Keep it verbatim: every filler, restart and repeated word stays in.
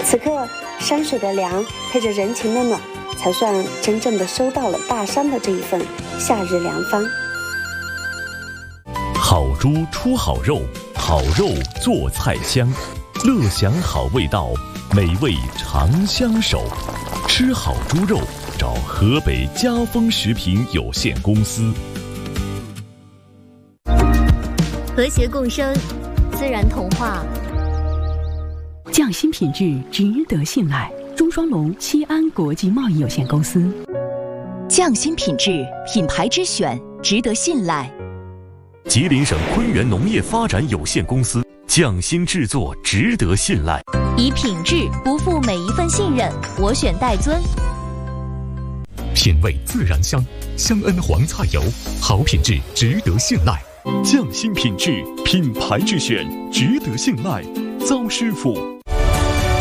此刻山水的凉配着人情的暖，才算真正的收到了大山的这一份夏日良方。 好猪出好肉，好肉做菜香，乐享好味道，美味长相守。吃好猪肉，找河北嘉丰食品有限公司。 和谐共生，自然童话。 匠心品质，值得信赖。中双龙西安国际贸易有限公司。 匠心品质，品牌之选，值得信赖。 吉林省昆源农业发展有限公司，匠心制作，值得信赖。 以品质不负每一份信任，我选戴尊。 品味自然香，香恩黄菜油，好品质，值得信赖。 匠心品质，品牌之选，值得信赖。邹师傅。